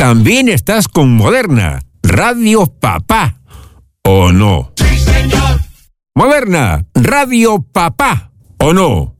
también estás con Moderna, Radio Papá, ¿o no? Sí, señor. Moderna, Radio Papá, ¿o no?